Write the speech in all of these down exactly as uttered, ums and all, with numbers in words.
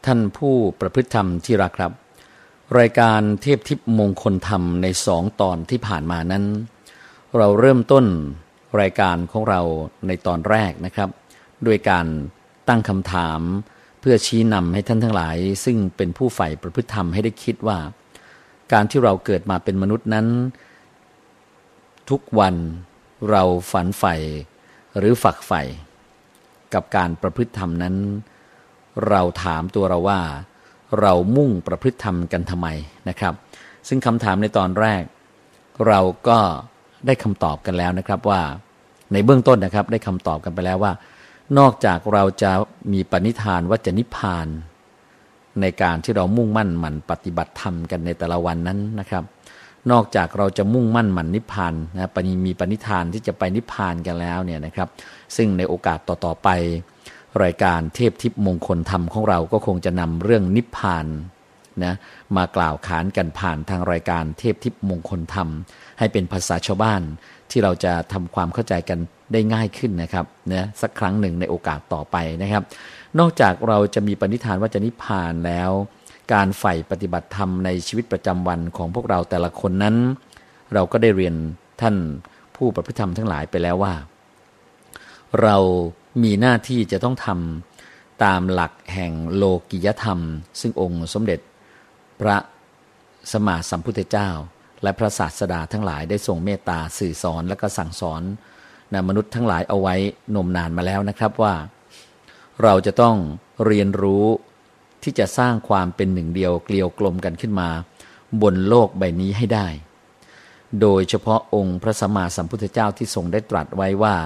ท่านผู้ประพฤติธรรมที่รักครับรายการเทพทิพย์มงคลธรรมในสองตอนที่ผ่านมานั้นเราเริ่มต้นรายการของเราในตอนแรกนะครับด้วยการตั้งคำถามเพื่อชี้นำให้ท่านทั้งหลายซึ่งเป็นผู้ใฝ่ประพฤติธรรมให้ได้คิดว่าการที่เราเกิดมาเป็นมนุษย์นั้นทุกวันเราฝันใฝ่หรือฝักใฝ่กับการประพฤติธรรมนั้นเราถามตัวเราว่าเรามุ่งประพฤติธรรมกันทำไมนะครับซึ่งคำถามในตอนแรกเราก็ได้คำตอบกันแล้วนะครับว่าในเบื้องต้นนะครับได้คำตอบกันไปแล้วว่านอกจากเราจะมีปณิธานว่าจะนิพพานในการที่เรามุ่งมั่นหมั่นปฏิบัติธรรมกันในแต่ละวันนั้นนะครับนอกจากเราจะมุ่งมั่นหมั่นนิพพานนะมีปณิธานที่จะไปนิพพานกันแล้วเนี่ยนะครับซึ่งในโอกาสต่อๆไปรายการเทพทิพย์มงคลธรรมของเราก็คงจะนำเรื่องนิพพานนะมากล่าวขานกันผ่านทางรายการเทพทิพย์มงคลธรรมให้เป็นภาษาชาวบ้านที่เราจะทำความเข้าใจกันได้ง่ายขึ้นนะครับนะสักครั้งหนึ่งในโอกาสต่อไปนะครับนอกจากเราจะมีปณิธานว่าจะนิพพานแล้วการใฝ่ปฏิบัติธรรมในชีวิตประจำวันของพวกเราแต่ละคนนั้นเราก็ได้เรียนท่านผู้ประพฤติธรรมทั้งหลายไปแล้วว่าเรามีหน้าที่จะต้องทำตามหลักแห่งโลกิยธรรมซึ่งองค์สมเด็จพระสัมมาสัมพุทธเจ้าและพระศาสดาทั้งหลายได้ทรงเมตตาสื่อสอนและก็สั่งสอนนะมนุษย์ทั้งหลายเอาไว้นมนานมาแล้วนะครับว่าเราจะต้องเรียนรู้ที่จะสร้างความเป็นหนึ่งเดียวเกลียวกลมกันขึ้นมาบนโลกใบนี้ให้ได้โดยเฉพาะองค์พระสัมมาสัมพุทธเจ้าที่ทรงได้ตรัสไว้ว่า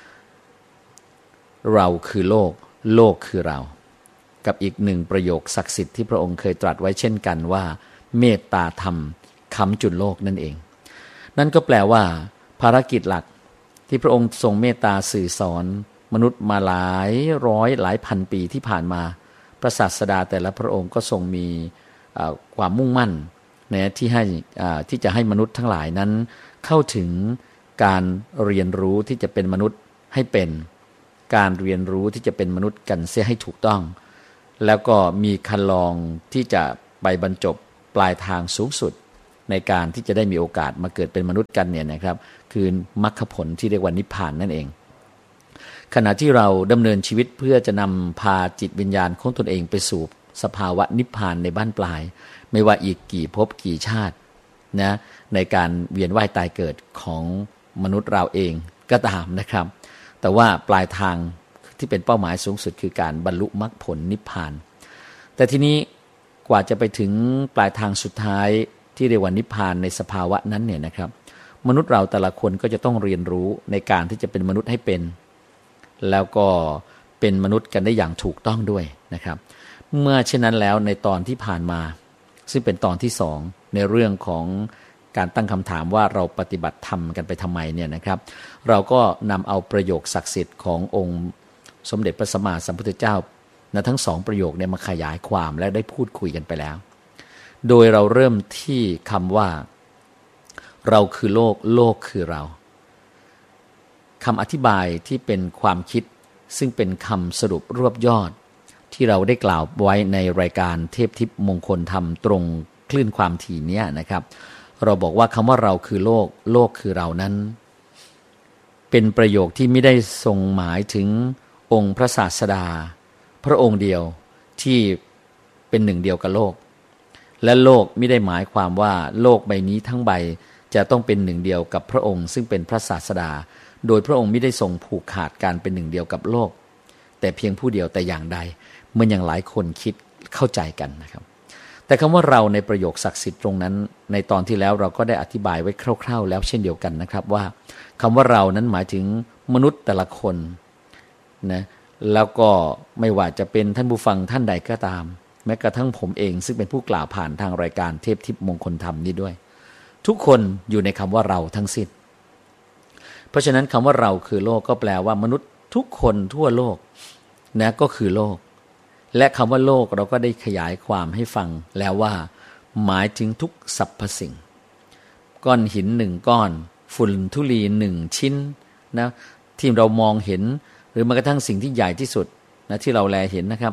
เราคือโลกโลกคือเรากับอีกหนึ่งประโยคศักดิ์สิทธิ์ที่พระองค์เคยตรัสไว้เช่นกันว่าเมตตาธรรมค้ำจุนโลกนั่นเองนั่นก็แปลว่าภารกิจหลักที่พระองค์ทรงเมตตาสื่อสอนมนุษย์มาหลายร้อยหลายพันปีที่ผ่านมาพระศาสดาแต่ละพระองค์ก็ทรงมีความมุ่งมั่นนะที่ให้ที่จะให้มนุษย์ทั้งหลายนั้นเข้าถึงการเรียนรู้ที่จะเป็นมนุษย์ให้เป็นการเรียนรู้ที่จะเป็นมนุษย์กันเสียให้ถูกต้องแล้วก็มีคันลองที่จะไปบรรจบปลายทางสูงสุดในการที่จะได้มีโอกาสมาเกิดเป็นมนุษย์กันเนี่ยนะครับคือมรรคผลที่เรียกว่านิพพานนั่นเองขณะที่เราดำเนินชีวิตเพื่อจะนำพาจิตวิญญาณของตนเองไปสู่สภาวะนิพพานในบ้านปลายไม่ว่าอีกกี่ภพกี่ชาตินะในการเวียนว่ายตายเกิดของมนุษย์เราเองก็ตามนะครับแต่ว่าปลายทางที่เป็นเป้าหมายสูงสุดคือการบรรลุมรรคผลนิพพานแต่ทีนี้กว่าจะไปถึงปลายทางสุดท้ายที่เรียกว่านิพพานในสภาวะนั้นเนี่ยนะครับมนุษย์เราแต่ละคนก็จะต้องเรียนรู้ในการที่จะเป็นมนุษย์ให้เป็นแล้วก็เป็นมนุษย์กันได้อย่างถูกต้องด้วยนะครับเมื่อเช่นนั้นแล้วในตอนที่ผ่านมาซึ่งเป็นตอนที่สองในเรื่องของการตั้งคำถามว่าเราปฏิบัติธรรมกันไปทำไมเนี่ยนะครับเราก็นำเอาประโยคศักดิ์สิทธิ์ขององค์สมเด็จพระสัมมาสัมพุทธเจ้านะทั้งสองประโยคเนี่ยมาขยายความและได้พูดคุยกันไปแล้วโดยเราเริ่มที่คำว่าเราคือโลกโลกคือเราคำอธิบายที่เป็นความคิดซึ่งเป็นคำสรุปรวบยอดที่เราได้กล่าวไว้ในรายการเทพทิพย์มงคลธรรมตรงคลื่นความถี่เนี้ยนะครับเราบอกว่าคำว่าเราคือโลกโลกคือเรานั้นเป็นประโยคที่ไม่ได้ทรงหมายถึงองค์พระศาสดาพระองค์เดียวที่เป็นหนึ่งเดียวกับโลกและโลกไม่ได้หมายความว่าโลกใบนี้ทั้งใบจะต้องเป็นหนึ่งเดียวกับพระองค์ซึ่งเป็นพระศาสดาโดยพระองค์ไม่ได้ทรงผูกขาดการเป็นหนึ่งเดียวกับโลกแต่เพียงผู้เดียวแต่อย่างใดเหมือนอย่างหลายคนคิดเข้าใจกันนะครับแต่คำว่าเราในประโยคศักดิ์สิทธิ์ตรงนั้นในตอนที่แล้วเราก็ได้อธิบายไว้คร่าวๆแล้วเช่นเดียวกันนะครับว่าคำว่าเรานั้นหมายถึงมนุษย์แต่ละคนนะแล้วก็ไม่ว่าจะเป็นท่านผู้ฟังท่านใดก็ตามแม้กระทั่งผมเองซึ่งเป็นผู้กล่าวผ่านทางรายการเทพทิพย์มงคลธรรมนี้ด้วยทุกคนอยู่ในคำว่าเราทั้งสิ้นเพราะฉะนั้นคำว่าเราคือโลกก็แปลว่ามนุษย์ทุกคนทั่วโลกนะก็คือโลกและคำว่าโลกเราก็ได้ขยายความให้ฟังแล้วว่าหมายถึงทุกสรรพสิ่งก้อนหินหนึ่งก้อนฝุ่นธุลีหนึ่งชิ้นนะที่เรามองเห็นหรือแม้กระทั่งสิ่งที่ใหญ่ที่สุดนะที่เราแลเห็นนะครับ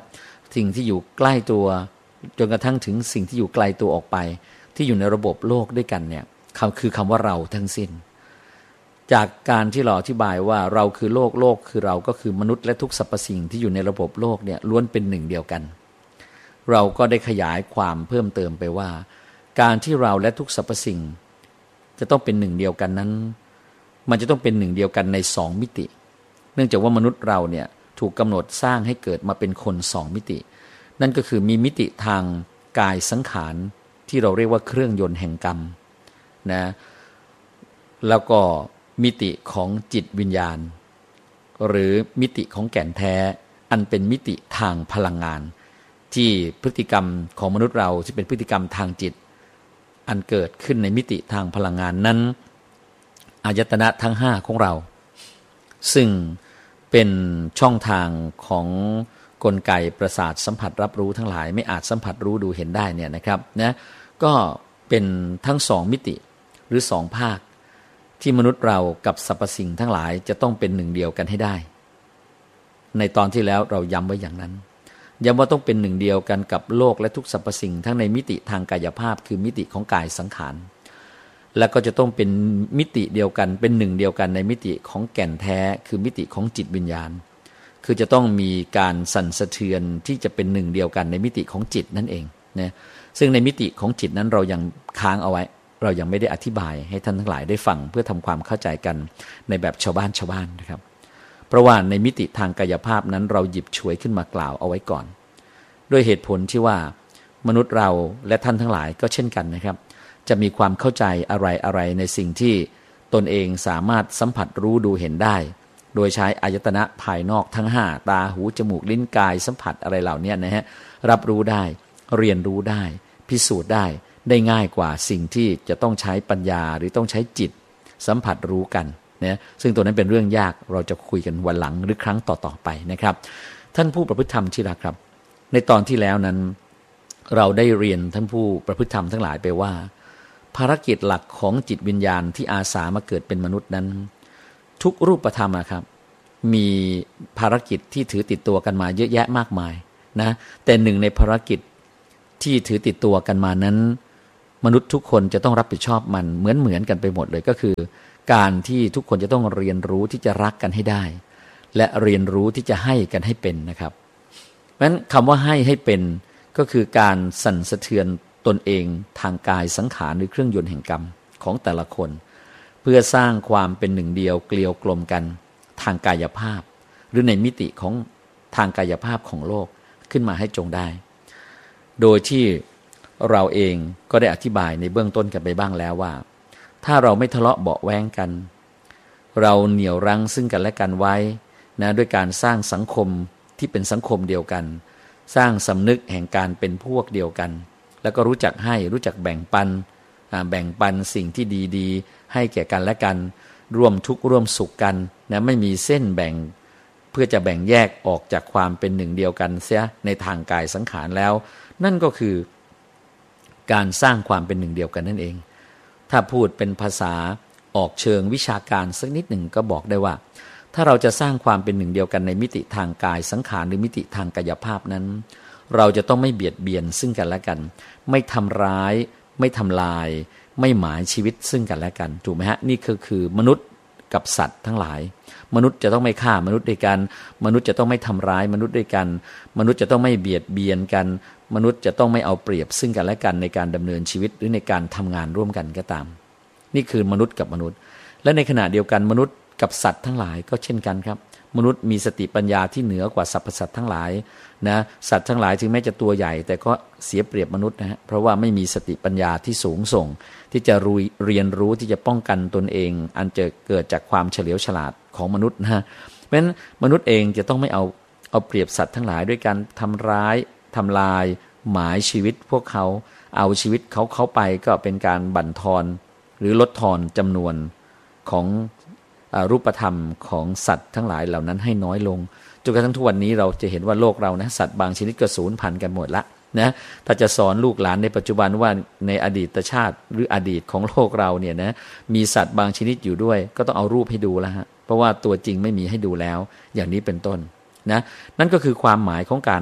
สิ่งที่อยู่ใกล้ตัวจนกระทั่งถึงสิ่งที่อยู่ไกลตัวออกไปที่อยู่ในระบบโลกด้วยกันเนี่ยคือคำว่าเราทั้งสิ้นจากการที่เราอธิบายว่าเราคือโลกโลกคือเราก็คือมนุษย์และทุกสรรพสิ่งที่อยู่ในระบบโลกเนี่ยล้วนเป็นหนึ่งเดียวกันเราก็ได้ขยายความเพิ่มเติมไปว่าการที่เราและทุกสรรพสิ่งจะต้องเป็นหนึ่งเดียวกันนั้นมันจะต้องเป็นหนึ่งเดียวกันในสองมิติเนื่องจากว่ามนุษย์เราเนี่ยถูกกำหนดสร้างให้เกิดมาเป็นคนสองมิตินั่นก็คือมีมิติทางกายสังขารที่เราเรียกว่าเครื่องยนต์แห่งกรรมนะแล้วก็มิติของจิตวิญญาณหรือมิติของแก่นแท้อันเป็นมิติทางพลังงานที่พฤติกรรมของมนุษย์เราที่เป็นพฤติกรรมทางจิตอันเกิดขึ้นในมิติทางพลังงานนั้นอายตนะทั้งห้าของเราซึ่งเป็นช่องทางของกลไกประสาทสัมผัสรับรู้ทั้งหลายไม่อาจสัมผัสรู้ดูเห็นได้เนี่ยนะครับนะก็เป็นทั้งสองมิติหรือสองภาคที่มนุษย์เรากับสรรพสิ่งทั้งหลายจะต้องเป็นหนึ่งเดียวกันให้ได้ในตอนที่แล้วเราย้ำไว้อย่างนั้นย้ำว่าต้องเป็นหนึ่งเดียวกันกับโลกและทุกสรรพสิ่งทั้งในมิติทางกายภาพคือมิติของกายสังขารแล้วก็จะต้องเป็นมิติเดียวกันเป็นหนึ่งเดียวกันในมิติของแก่นแท้คือมิติของจิตวิญญาณคือจะต้องมีการสั่นสะเทือนที่จะเป็นหนึ่งเดียวกันในมิติของจิตนั่นเองนะซึ่งในมิติของจิตนั้นเรายังค้างเอาไว้เรายังไม่ได้อธิบายให้ท่านทั้งหลายได้ฟังเพื่อทำความเข้าใจกันในแบบชาวบ้านชาวบ้านนะครับเพราะว่าในมิติทางกายภาพนั้นเราหยิบฉวยขึ้นมากล่าวเอาไว้ก่อนด้วยเหตุผลที่ว่ามนุษย์เราและท่านทั้งหลายก็เช่นกันนะครับจะมีความเข้าใจอะไรอะไรในสิ่งที่ตนเองสามารถสัมผัสรู้ดูเห็นได้โดยใช้อายตนะภายนอกทั้งห้าตาหูจมูกลิ้นกายสัมผัสอะไรเหล่านี้นะฮะรับรู้ได้เรียนรู้ได้พิสูจน์ได้ได้ง่ายกว่าสิ่งที่จะต้องใช้ปัญญาหรือต้องใช้จิตสัมผัสรู้กันนะซึ่งตัวนั้นเป็นเรื่องยากเราจะคุยกันวันหลังหรือครั้งต่อๆไปนะครับท่านผู้ประพฤติธรรมที่รักครับในตอนที่แล้วนั้นเราได้เรียนท่านผู้ประพฤติธรรมทั้งหลายไปว่าภารกิจหลักของจิตวิญญาณที่อาสามาเกิดเป็นมนุษย์นั้นทุกรูปธรรมนะครับมีภารกิจที่ถือติดตัวกันมาเยอะแยะมากมายนะแต่หนึ่งในภารกิจที่ถือติดตัวกันมานั้นมนุษย์ทุกคนจะต้องรับผิดชอบมันเหมือนเหมือนกันไปหมดเลยก็คือการที่ทุกคนจะต้องเรียนรู้ที่จะรักกันให้ได้และเรียนรู้ที่จะให้กันให้เป็นนะครับเพราะฉะนั้นคำว่าให้ให้เป็นก็คือการสั่นสะเทือนตนเองทางกายสังขารหรือเครื่องยนต์แห่งกรรมของแต่ละคนเพื่อสร้างความเป็นหนึ่งเดียวเกลียวกลมกันทางกายภาพหรือในมิติของทางกายภาพของโลกขึ้นมาให้จงได้โดยที่เราเองก็ได้อธิบายในเบื้องต้นกันไปบ้างแล้วว่าถ้าเราไม่ทะเลาะเบาะแว้งกันเราเหนี่ยวรั้งซึ่งกันและกันไว้นะด้วยการสร้างสังคมที่เป็นสังคมเดียวกันสร้างสำนึกแห่งการเป็นพวกเดียวกันแล้วก็รู้จักให้รู้จักแบ่งปันแบ่งปันสิ่งที่ดีๆให้แก่กันและกันร่วมทุกข์ร่วมสุขกันนะไม่มีเส้นแบ่งเพื่อจะแบ่งแยกออกจากความเป็นหนึ่งเดียวกันเสียในทางกายสังขารแล้วนั่นก็คือการสร้างความเป็นหนึ่งเดียวกันนั่นเองถ้าพูดเป็นภาษาออกเชิงวิชาการสักนิดหนึ่งก็บอกได้ว่าถ้าเราจะสร้างความเป็นหนึ่งเดียวกันในมิติทางกายสังขารหรือมิติทางกายภาพนั้นเราจะต้องไม่เบียดเบียนซึ่งกันและกันไม่ทำร้ายไม่ทำลายไม่หมายชีวิตซึ่งกันและกันถูกไหมฮะนี่คือคือมนุษย์กับสัตว์ทั้งหลายมนุษย์จะต้องไม่ฆ่ามนุษย์ด้วยกันมนุษย์จะต้องไม่ทำร้ายมนุษย์ด้วยกันมนุษย์จะต้องไม่เบียดเบียนกันมนุษย์จะต้องไม่เอาเปรียบซึ่งกันและกันในการดำเนินชีวิตหรือในการทำงานร่วมกันก็ตามนี่คือมนุษย์กับมนุษย์และในขณะเดียวกันมนุษย์กับสัตว์ทั้งหลายก็เช่นกันครับมนุษย์มีสติปัญญาที่เหนือกว่าสรรพสัตว์ทั้งหลายนะสัตว์ทั้งหลายถึงแม้จะตัวใหญ่แต่ก็เสียเปรียบมนุษย์นะฮะเพราะว่าไม่มีสติปัญญาที่สูงส่งที่จะรู้เรียนรู้ที่จะป้องกันตนเองอันจะเกิดจากความเฉลียวฉลาดของมนุษย์นะเพราะฉะนั้นมนุษย์เองจะต้องไม่เอาเอาเปรียบสัตว์ทั้งหลายด้วยการทำร้ายทำลายหมายชีวิตพวกเขาเอาชีวิตเขาเขาไปก็เป็นการบั่นทอนหรือลดทอนจำนวนของรูปธรรมของสัตว์ทั้งหลายเหล่านั้นให้น้อยลงจนกระทั่งทุกวันนี้เราจะเห็นว่าโลกเรานะสัตว์บางชนิดก็สูญพันธุ์กันหมดละนะถ้าจะสอนลูกหลานในปัจจุบันว่าในอดีตชาติหรืออดีตของโลกเราเนี่ยนะมีสัตว์บางชนิดอยู่ด้วยก็ต้องเอารูปให้ดูแล้วฮะเพราะว่าตัวจริงไม่มีให้ดูแล้วอย่างนี้เป็นต้นนะนั่นก็คือความหมายของการ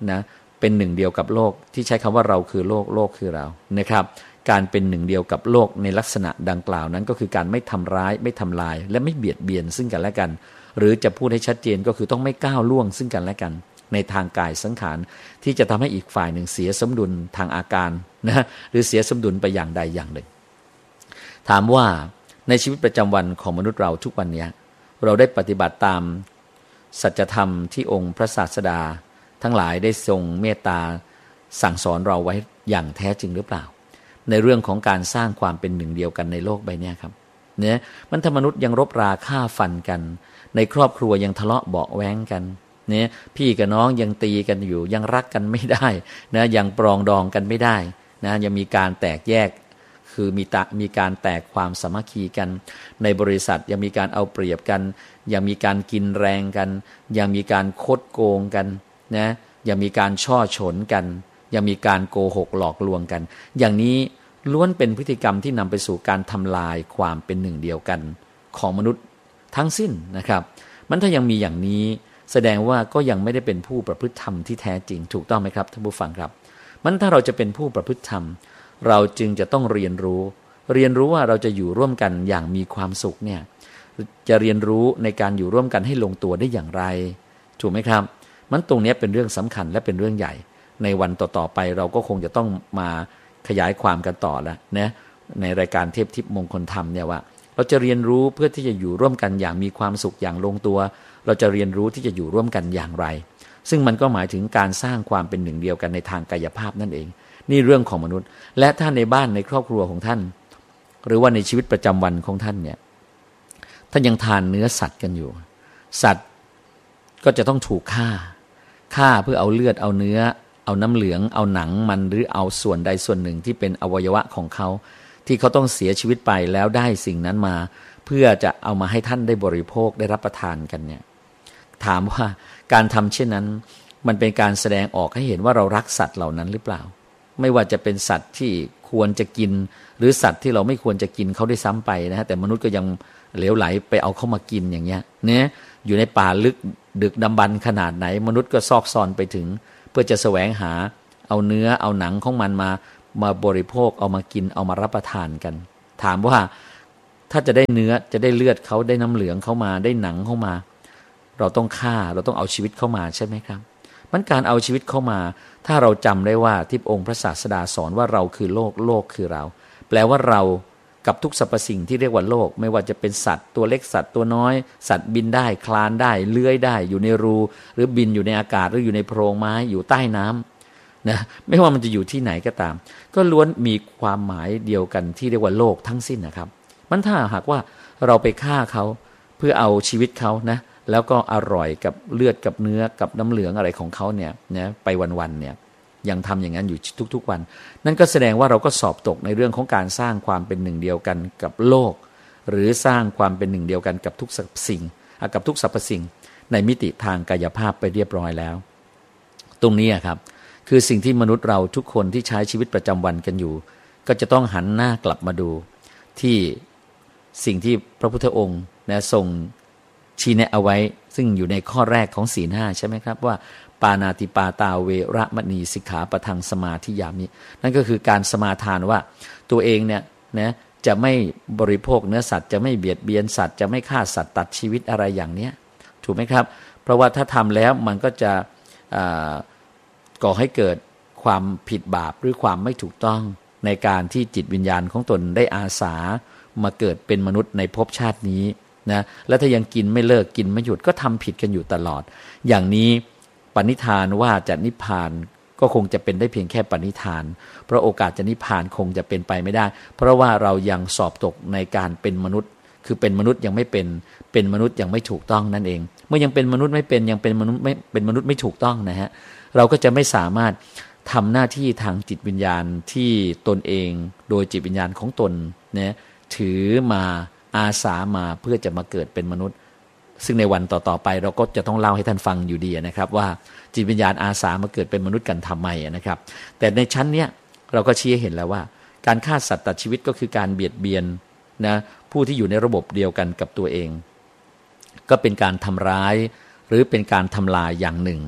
นะเป็นหนึ่งเดียวกับโลกที่ใช้คำว่าเราคือโลกโลกคือเรานะครับการเป็นหนึ่งเดียวกับโลกในลักษณะดังกล่าวนั้นก็คือการไม่ทำร้ายไม่ทำลายและไม่เบียดเบียนซึ่งกันและกันหรือจะพูดให้ชัดเจนก็คือต้องไม่ก้าวล่วงซึ่งกันและกันในทางกายสังขารที่จะทำให้อีกฝ่ายหนึ่งเสียสมดุลทางอาการนะหรือเสียสมดุลไปอย่างใดอย่างหนึ่งถามว่าในชีวิตประจำวันของมนุษย์เราทุกวันนี้เราได้ปฏิบัติตามสัจธรรมที่องค์พระศาสดาทั้งหลายได้ทรงเมตตาสั่งสอนเราไว้อย่างแท้จริงหรือเปล่าในเรื่องของการสร้างความเป็นหนึ่งเดียวกันในโลกใบนี้ครับเนี่ยมันถ้ามนุษย์ยังรบราฆ่าฟันกันในครอบครัวยังทะเลาะเบาะแว้งกันเนี่ยพี่กับน้องยังตีกันอยู่ยังรักกันไม่ได้นะยังปรองดองกันไม่ได้นะยังมีการแตกแยกคือมีตะมีการแตกความสามัคคีกันในบริษัทยังมีการเอาเปรียบกันยังมีการกินแรงกันยังมีการคดโกงกันนะยังมีการช่อฉนกันยังมีการโกหกหลอกลวงกันอย่างนี้ล้วนเป็นพฤติกรรมที่นำไปสู่การทำลายความเป็นหนึ่งเดียวกันของมนุษย์ทั้งสิ้นนะครับมันถ้ายังมีอย่างนี้แสดงว่าก็ยังไม่ได้เป็นผู้ประพฤติธรรมที่แท้จริงถูกต้องไหมครับท่านผู้ฟังครับมันถ้าเราจะเป็นผู้ประพฤติธรรมเราจึงจะต้องเรียนรู้เรียนรู้ว่าเราจะอยู่ร่วมกันอย่างมีความสุขเนี่ยจะเรียนรู้ในการอยู่ร่วมกันให้ลงตัวได้อย่างไรถูกไหมครับมันตรงนี้เป็นเรื่องสำคัญและเป็นเรื่องใหญ่ในวันต่อๆไปเราก็คงจะต้องมาขยายความกันต่อแล้วนะในรายการเทพทิพย์มงคลธรรมเนี่ยว่าเราจะเรียนรู้เพื่อที่จะอยู่ร่วมกันอย่างมีความสุขอย่างลงตัวเราจะเรียนรู้ที่จะอยู่ร่วมกันอย่างไรซึ่งมันก็หมายถึงการสร้างความเป็นหนึ่งเดียวกันในทางกายภาพนั่นเองนี่เรื่องของมนุษย์และถ้าในบ้านในครอบครัวของท่านหรือว่าในชีวิตประจำวันของท่านเนี่ยท่านยังทานเนื้อสัตว์กันอยู่สัตว์ก็จะต้องถูกฆ่าฆ่าเพื่อเอาเลือดเอาเนื้อเอาน้ำเหลืองเอาหนังมันหรือเอาส่วนใดส่วนหนึ่งที่เป็นอวัยวะของเขาที่เขาต้องเสียชีวิตไปแล้วได้สิ่งนั้นมาเพื่อจะเอามาให้ท่านได้บริโภคได้รับประทานกันเนี่ยถามว่าการทำเช่นนั้นมันเป็นการแสดงออกให้เห็นว่าเรารักสัตว์เหล่านั้นหรือเปล่าไม่ว่าจะเป็นสัตว์ที่ควรจะกินหรือสัตว์ที่เราไม่ควรจะกินเขาได้ซ้ำไปนะฮะแต่มนุษย์ก็ยังเหลวไหลไปเอาเข้ามากินอย่างเงี้ยเนี่ยอยู่ในป่าลึกดึกดำบรรพ์ขนาดไหนมนุษย์ก็ซอกซอนไปถึงเพื่อจะแสวงหาเอาเนื้อเอาหนังของมันมามาบริโภคเอามากินเอามารับประทานกันถามว่าถ้าจะได้เนื้อจะได้เลือดเขาได้น้ำเหลืองเข้ามาได้หนังเข้ามาเราต้องฆ่าเราต้องเอาชีวิตเข้ามาใช่ไหมครับมันการเอาชีวิตเข้ามาถ้าเราจำได้ว่าที่องค์พระศาสดาสอนว่าเราคือโลกโลกคือเราแปลว่าเรากับทุกสรรพสิ่งที่เรียกว่าโลกไม่ว่าจะเป็นสัตว์ตัวเล็กสัตว์ตัวน้อยสัตว์บินได้คลานได้เลื้อยได้อยู่ในรูหรือบินอยู่ในอากาศหรืออยู่ในโพรงไม้อยู่ใต้น้ำนะไม่ว่ามันจะอยู่ที่ไหนก็ตามก็ล้วนมีความหมายเดียวกันที่เรียกว่าโลกทั้งสิ้นนะครับมันถ้าหากว่าเราไปฆ่าเขาเพื่อเอาชีวิตเขานะแล้วก็อร่อยกับเลือดกับเนื้อกับน้ำเหลืองอะไรของเขาเนี่ยนะไปวันๆเนี่ยยังทำอย่างนั้นอยู่ทุกๆวันนั่นก็แสดงว่าเราก็สอบตกในเรื่องของการสร้างความเป็นหนึ่งเดียวกันกับโลกหรือสร้างความเป็นหนึ่งเดียวกันกับทุกสรรพสิ่งกับทุกสรรพสิ่งในมิติทางกายภาพไปเรียบร้อยแล้วตรงนี้ครับคือสิ่งที่มนุษย์เราทุกคนที่ใช้ชีวิตประจำวันกันอยู่ก็จะต้องหันหน้ากลับมาดูที่สิ่งที่พระพุทธองค์นะทรงชี้แนะเอาไว้ซึ่งอยู่ในข้อแรกของศีลห้าใช่ไหมครับว่าปานาติปาตาเวระมณีสิกขาปะทังสมาธิยามินั่นก็คือการสมาทานว่าตัวเองเนี่ยนะจะไม่บริโภคเนื้อสัตว์จะไม่เบียดเบียนสัตว์จะไม่ฆ่าสัตว์ตัดชีวิตอะไรอย่างเนี้ยถูกไหมครับเพราะว่าถ้าทำแล้วมันก็จะก่อให้เกิดความผิดบาปหรือความไม่ถูกต้องในการที่จิตวิญญาณของตนได้อาสามาเกิดเป็นมนุษย์ในภพชาตินี้นะแล้วถ้ายังกินไม่เลิกกินไม่หยุดก็ทำผิดกันอยู่ตลอดอย่างนี้ปณิธานว่าจะนิพพานก็คงจะเป็นได้เพียงแค่ปณิธานเพราะโอกาสจะนิพพานคงจะเป็นไปไม่ได้เพราะว่าเรายังสอบตกในการเป็นมนุษย์คือเป็นมนุษย์ยังไม่เป็นเป็นมนุษย์ยังไม่ถูกต้องนั่นเองเมื่อยังเป็นมนุษย์ไม่เป็นยังเป็นมนุษย์ไม่เป็นมนุษย์ไม่ถูกต้องนะฮะเราก็จะไม่สามารถทำหน้าที่ทางจิตวิญญาณที่ตนเองโดยจิตวิญญาณของตนนะถือมาอาสามาเพื่อจะมาเกิดเป็นมนุษย์ซึ่งในวันต่อๆไปเราก็จะต้องเล่าให้ท่านฟังอยู่ดีนะครับว่าจิตวิญญาณอาสามาเกิดเป็นมนุษย์กันทำไมนะครับแต่ในชั้นเนี้ยเราก็ชี้ให้เห็นแล้วว่าการฆ่าสัตว์ตัดชีวิตก็คือการเบียดเบียนนะผู้ที่อยู่ในระบบเดียวกันกับตัวเองก็เป็นการทำร้ายหรือเป็นการทำลายอย่างหนึ่ง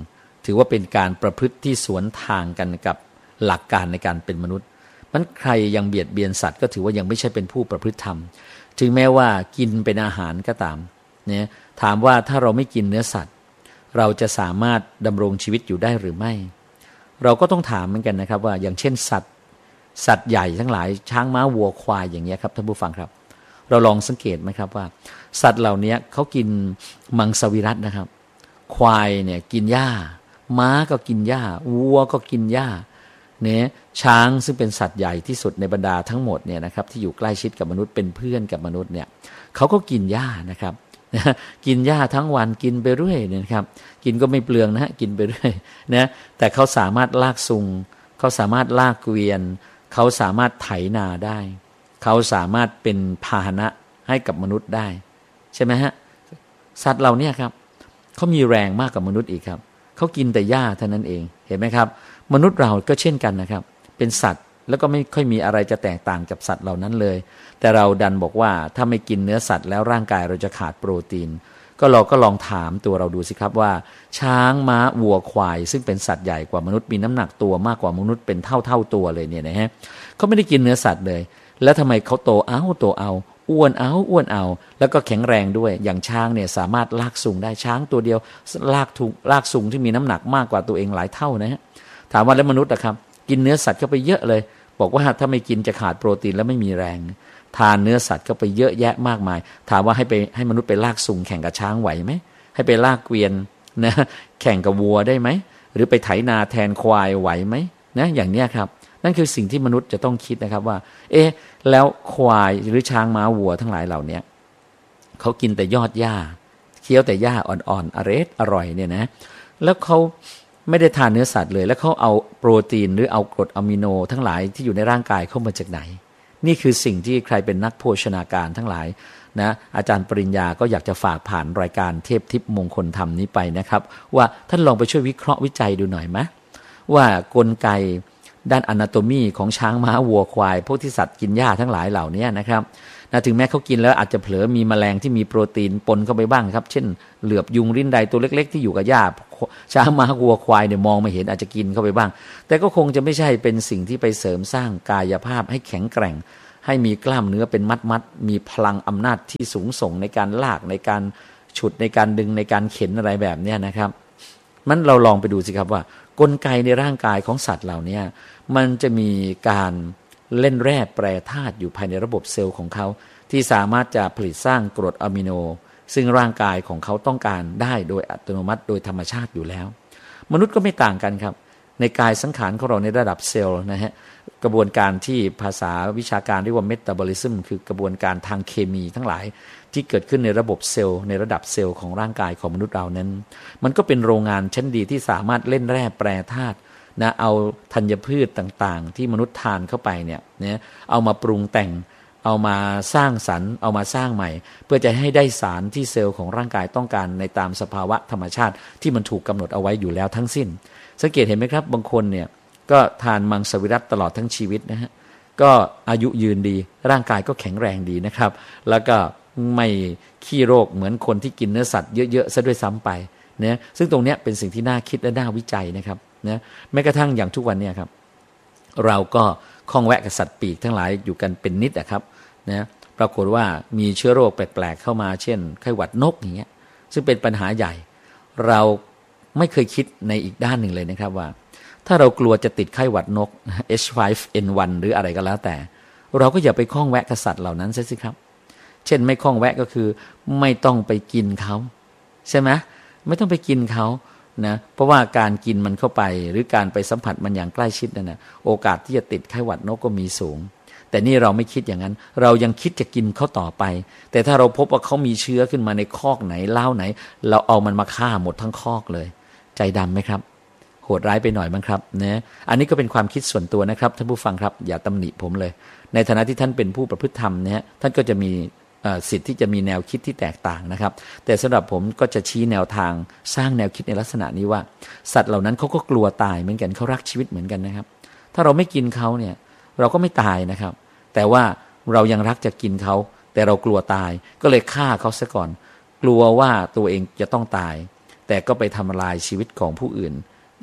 ถือว่าเป็นการประพฤติที่สวนทางกันกับหลักการในการเป็นมนุษย์มันใครยังเบียดเบียนสัตว์ก็ถือว่ายังไม่ใช่เป็นผู้ประพฤติธรรมถึงแม้ว่ากินเป็นอาหารก็ตามเนี่ยถามว่าถ้าเราไม่กินเนื้อสัตว์เราจะสามารถดำรงชีวิตอยู่ได้หรือไม่เราก็ต้องถามเหมือนกันนะครับว่าอย่างเช่นสัตว์สัตว์ใหญ่ทั้งหลายช้างม้าวัวควายอย่างเงี้ยครับท่านผู้ฟังครับเราลองสังเกตไหมครับว่าสัตว์เหล่านี้เขากินมังสวิรัตินะครับควายเนี่ยกินหญ้าม้าก็กินหญ้าวัวก็กินหญ้าเนี่ยช้างซึ่งเป็นสัตว์ใหญ่ที่สุดในบรรดาทั้งหมดเนี่ยนะครับที่อยู่ใกล้ชิดกับมนุษย์เป็นเพื่อนกับมนุษย์เนี่ยเขาก็กินหญ้านะครับกินหญ้าทั้งวันกินไปเรื่อยเนี่ยครับกินก็ไม่เปลืองนะฮะกินไปเรื่อยนะแต่เขาสามารถลากซุงเขาสามารถลากเกวียนเขาสามารถไถนาได้เขาสามารถเป็นพาหนะให้กับมนุษย์ได้ใช่ไหมฮะสัตว์เหล่านี้ครับเขามีแรงมากกว่ามนุษย์อีกครับเขากินแต่หญ้าเท่านั้นเองเห็นไหมครับมนุษย์เราก็เช่นกันนะครับเป็นสัตว์แล้วก็ไม่ค่อยมีอะไรจะแตกต่างกับสัตว์เหล่านั้นเลยแต่เราดันบอกว่าถ้าไม่กินเนื้อสัตว์แล้วร่างกายเราจะขาดโปรตีนก็เราก็ลองถามตัวเราดูสิครับว่าช้างม้าวัวควายซึ่งเป็นสัตว์ใหญ่กว่ามนุษย์มีน้ำหนักตัวมากกว่ามนุษย์เป็นเท่าเท่าตัวเลยเนี่ยนะฮะเขาไม่ได้กินเนื้อสัตว์เลยแล้วทำไมเขาโตเอาโตเอาอ้วนเอาอ้วนเอาแล้วก็แข็งแรงด้วยอย่างช้างเนี่ยสามารถลากสูงได้ช้างตัวเดียวลากถุงลากสูงที่มีน้ำหนักมากกว่าตัวเองหลายเท่านะฮะถามว่าแล้วมนุษย์นะครับกินเนื้อสัตว์เข้าไปเยอะเลยบอกว่าถ้าไม่กินจะขาดโปรตีนแล้วไม่มีแรงทานเนื้อสัตว์เข้าไปเยอะแยะมากมายถามว่าให้ไปให้มนุษย์ไปลากสูงแข่งกับช้างไหวไหมให้ไปลากเกวียนนะแข่งกับวัวได้ไหมหรือไปไถนาแทนควายไหวไหมนะอย่างเนี้ยครับนั่นคือสิ่งที่มนุษย์จะต้องคิดนะครับว่าเอ๊ะแล้วควายหรือช้างม้าวัวทั้งหลายเหล่านี้เขากินแต่ยอดหญ้าเคี้ยวแต่หญ้าอ่อนๆอร่อยอร่อยเนี่ยนะแล้วเขาไม่ได้ทานเนื้อสัตว์เลยแล้วเขาเอาโปรตีนหรือเอากรดอะมิโนทั้งหลายที่อยู่ในร่างกายเข้ามาจากไหนนี่คือสิ่งที่ใครเป็นนักโภชนาการทั้งหลายนะอาจารย์ปริญญาก็อยากจะฝากผ่านรายการเทพทิพย์มงคลธรรมนี้ไปนะครับว่าท่านลองไปช่วยวิเคราะห์วิจัยดูหน่อยไหมว่ากลไกด้านอนาโตมีของช้างม้าวัวควายพวกที่สัตว์กินหญ้าทั้งหลายเหล่านี้นะครับนะถึงแม้เขากินแล้วอาจจะเผลอมีแมลงที่มีโปรตีนปนเข้าไปบ้างครับเช่นเหลือบยุงริ้นใดตัวเล็กๆที่อยู่กับหญ้าช้างม้าวัวควายเนี่ยมองไม่เห็นอาจจะกินเข้าไปบ้างแต่ก็คงจะไม่ใช่เป็นสิ่งที่ไปเสริมสร้างกายภาพให้แข็งแกร่งให้มีกล้ามเนื้อเป็นมัดๆมีพลังอำนาจที่สูงส่งในการลากในการฉุดในการดึงในการเข็นอะไรแบบนี้นะครับมันเราลองไปดูสิครับว่ากลไกในร่างกายของสัตว์เหล่านี้มันจะมีการเล่นแร่แปรธาตุอยู่ภายในระบบเซลล์ของเขาที่สามารถจะผลิตสร้างกรดอะมิโนซึ่งร่างกายของเขาต้องการได้โดยอัตโนมัติโดยธรรมชาติอยู่แล้วมนุษย์ก็ไม่ต่างกันครับในกายสังขารของเราในระดับเซลล์นะฮะกระบวนการที่ภาษาวิชาการเรียกว่าเมตาบอลิซึมคือกระบวนการทางเคมีทั้งหลายที่เกิดขึ้นในระบบเซลล์ในระดับเซลล์ของร่างกายของมนุษย์เรานั้นมันก็เป็นโรงงานชั้นดีที่สามารถเล่นแร่แปรธาตุนะเอาธัญพืชต่างๆที่มนุษย์ทานเข้าไปเนี่ยนะเอามาปรุงแต่งเอามาสร้างสรรค์เอามาสร้างใหม่เพื่อจะให้ได้สารที่เซลล์ของร่างกายต้องการในตามสภาวะธรรมชาติที่มันถูกกำหนดเอาไว้อยู่แล้วทั้งสิ้นสังเกตเห็นไหมครับบางคนเนี่ยก็ทานมังสวิรัติตลอดทั้งชีวิตนะฮะก็อายุยืนดีร่างกายก็แข็งแรงดีนะครับแล้วก็ไม่ขี้โรคเหมือนคนที่กินเนื้อสัตว์เยอะๆซะด้วยซ้ำไปนะซึ่งตรงนี้เป็นสิ่งที่น่าคิดและน่าวิจัยนะครับนะแม้กระทั่งอย่างทุกวันนี้ครับเราก็คล้องแวะกับสัตว์ปีกทั้งหลายอยู่กันเป็นนิดนะครับนะปรากฏว่ามีเชื้อโรคแปลกๆเข้ามาเช่นไข้หวัดนกอย่างเงี้ยซึ่งเป็นปัญหาใหญ่เราไม่เคยคิดในอีกด้านหนึ่งเลยนะครับว่าถ้าเรากลัวจะติดไข้หวัดนก เอช ไฟว์ เอ็น วัน หรืออะไรก็แล้วแต่เราก็อย่าไปคล้องแวะกับสัตว์เหล่านั้นซะสิครับเช่นไม่คล้องแวะก็คือไม่ต้องไปกินเขาใช่ไหมไม่ต้องไปกินเขานะเพราะว่าการกินมันเข้าไปหรือการไปสัมผัสมันอย่างใกล้ชิดนั่นนะโอกาสที่จะติดไข้หวัดนกก็มีสูงแต่นี่เราไม่คิดอย่างนั้นเรายังคิดจะกินเขาต่อไปแต่ถ้าเราพบว่าเขามีเชื้อขึ้นมาในคอกไหนเล้าไหนเราเอามันมาฆ่าหมดทั้งคอกเลยใจดำไหมครับโหดร้ายไปหน่อยมั้งครับนะอันนี้ก็เป็นความคิดส่วนตัวนะครับท่านผู้ฟังครับอย่าตำหนิผมเลยในฐานะที่ท่านเป็นผู้ประพฤติธรรมนะฮะท่านก็จะมีสิทธิ์ที่จะมีแนวคิดที่แตกต่างนะครับแต่สำหรับผมก็จะชี้แนวทางสร้างแนวคิดในลักษณะนี้ว่าสัตว์เหล่านั้นเขาก็กลัวตายเหมือนกันเขารักชีวิตเหมือนกันนะครับถ้าเราไม่กินเขาเนี่ยเราก็ไม่ตายนะครับแต่ว่าเรายังรักจะกินเขาแต่เรากลัวตายก็เลยฆ่าเขาซะก่อนกลัวว่าตัวเองจะต้องตายแต่ก็ไปทำลายชีวิตของผู้อื่น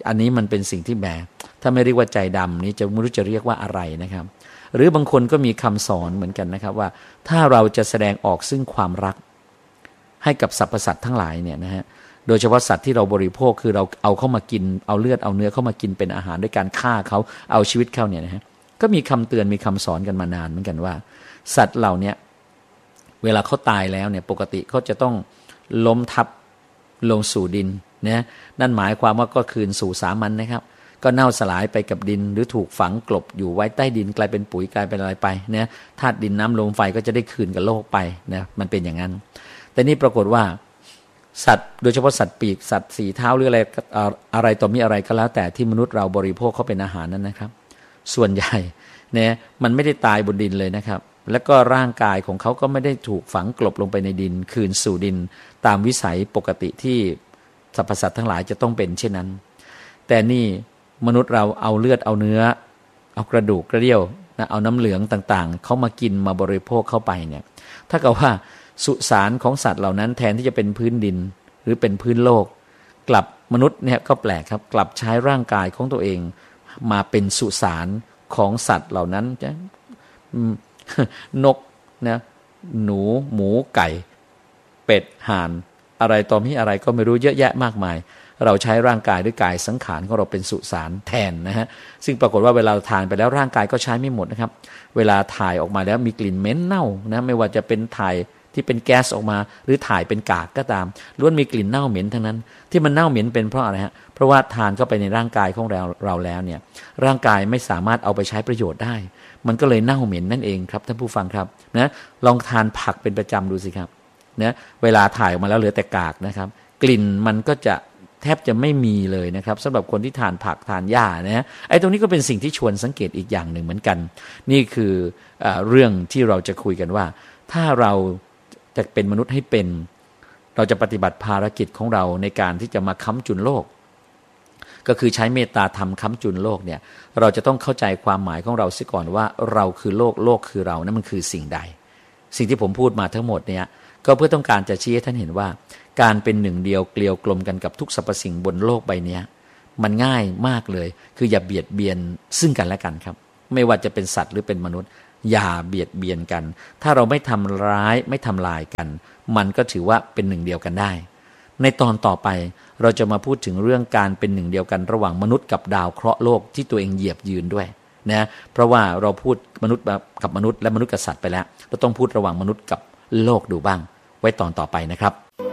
อันนี้มันเป็นสิ่งที่แหมถ้าไม่เรียกว่าใจดำนี้จะไม่รู้จะเรียกว่าอะไรนะครับหรือบางคนก็มีคำสอนเหมือนกันนะครับว่าถ้าเราจะแสดงออกซึ่งความรักให้กับสรรพสัตว์ทั้งหลายเนี่ยนะฮะโดยเฉพาะสัตว์ที่เราบริโภคคือเราเอาเข้ามากินเอาเลือดเอาเนื้อเข้ามากินเป็นอาหารด้วยการฆ่าเขาเอาชีวิตเขาเนี่ยนะฮะก็มีคำเตือนมีคำสอนกันมานานเหมือนกันว่าสัตว์เหล่านี้เวลาเขาตายแล้วเนี่ยปกติเขาจะต้องล้มทับลงสู่ดินนะนั่นหมายความว่าก็คืนสู่สามัญนะครับก็เน่าสลายไปกับดินหรือถูกฝังกลบอยู่ไว้ใต้ดินกลายเป็นปุ๋ยกลายเป็นอะไรไปเนี่ยธาตุดินน้ำลมไฟก็จะได้คืนกับโลกไปนะมันเป็นอย่างนั้นแต่นี่ปรากฏว่าสัตว์โดยเฉพาะสัตว์ปีกสัตว์สี่เท้าหรืออะไรอะไรต่อมีอะไรก็แล้วแต่ที่มนุษย์เราบริโภคเขาเป็นอาหารนั้นนะครับส่วนใหญ่เนี่ยมันไม่ได้ตายบนดินเลยนะครับแล้วก็ร่างกายของเขาก็ไม่ได้ถูกฝังกลบลงไปในดินคืนสู่ดินตามวิสัยปกติที่สรรพสัตว์ทั้งหลายจะต้องเป็นเช่นนั้นแต่นี่มนุษย์เราเอาเลือดเอาเนื้อเอากระดูกกระเดี่ยวนะเอาน้ำเหลืองต่างๆเขามากินมาบริโภคเข้าไปเนี่ยถ้าเกิดว่าสุสานของสัตว์เหล่านั้นแทนที่จะเป็นพื้นดินหรือเป็นพื้นโลกกลับมนุษย์เนี่ยก็แปลกครับกลับใช้ร่างกายของตัวเองมาเป็นสุสานของสัตว์เหล่านั้นจะนกนะหนูหมูไก่เป็ดห่านอะไรต่อมีอะไรก็ไม่รู้เยอะแยะมากมายเราใช้ร่างกายด้วยกายสังขารของเราเป็นสุสานแทนนะฮะซึ่งปรากฏว่าเวลาทานไปแล้วร่างกายก็ใช้ไม่หมดนะครับเวลาถ่ายออกมาแล้วมีกลิ่นเหม็นเน่านะไม่ว่าจะเป็นถ่ายที่เป็นแก๊สออกมาหรือถ่ายเป็นกากก็ตามล้วนมีกลิ่นเน่าเหม็นทั้งนั้นที่มันเน่าเหม็นเป็นเพราะอะไรฮะเพราะว่าทานเข้าไปในร่างกายของเราเราแล้วเนี่ยร่างกายไม่สามารถเอาไปใช้ประโยชน์ได้มันก็เลยเน่าเหม็นนั่นเองครับท่านผู้ฟังครับนะลองทานผักเป็นประจำดูสิครับนะเวลาถ่ายออกมาแล้วเหลือแต่กากนะครับกลิ่นมันก็จะแทบจะไม่มีเลยนะครับสำหรับคนที่ทานผักทานหญ้านะฮะไอ้ตรงนี้ก็เป็นสิ่งที่ชวนสังเกตอีกอย่างหนึ่งเหมือนกันนี่คือเอ่อเรื่องที่เราจะคุยกันว่าถ้าเราจะเป็นมนุษย์ให้เป็นเราจะปฏิบัติภารกิจของเราในการที่จะมาค้ำจุนโลกก็คือใช้เมตตาธรรมค้ำจุนโลกเนี่ยเราจะต้องเข้าใจความหมายของเราเสียก่อนว่าเราคือโลกโลกคือเรานั่นมันคือสิ่งใดสิ่งที่ผมพูดมาทั้งหมดเนี่ยก็เพื่อต้องการจะชี้ให้ท่านเห็นว่าการเป็นหนึ่งเดียวเกลียวกลมกันกับทุกสรรพสิ่งบนโลกใบนี้มันง่ายมากเลยคืออย่าเบียดเบียนซึ่งกันและกันครับไม่ว่าจะเป็นสัตว์หรือเป็นมนุษย์อย่าเบียดเบียนกันถ้าเราไม่ทำร้ายไม่ทำลายกันมันก็ถือว่าเป็นหนึ่งเดียวกันได้ในตอนต่อไปเราจะมาพูดถึงเรื่องการเป็นหนึ่งเดียวกันระหว่างมนุษย์กับดาวเคราะห์โลกที่ตัวเองเหยียบยืนด้วยนะเพราะว่าเราพูดมนุษย์กับมนุษย์และมนุษย์กับสัตว์ไปแล้วเราต้องพูดระหว่างมนุษย์กับโลกดูบ้างไว้ตอนต่อไปนะครับ